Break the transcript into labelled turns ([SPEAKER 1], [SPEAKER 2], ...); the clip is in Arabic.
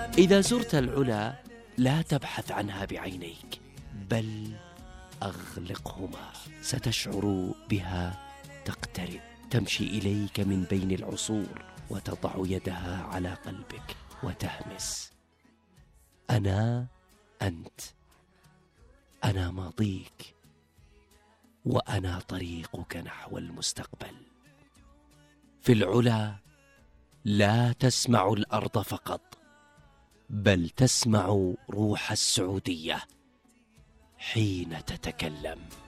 [SPEAKER 1] إذا زرت العلا لا تبحث عنها بعينيك، بل أغلقهما. ستشعر بها تقترب، تمشي إليك من بين العصور، وتضع يدها على قلبك وتهمس: أنا أنت، أنا ماضيك، وأنا طريقك نحو المستقبل. في العلا لا تسمع الأرض فقط، بل تسمع روح السعودية حين تتكلم.